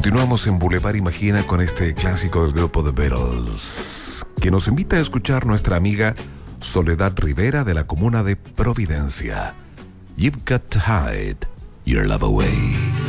Continuamos en Boulevard Imagina con este clásico del grupo The Beatles, que nos invita a escuchar nuestra amiga Soledad Rivera de la comuna de Providencia. You've got to hide your love away.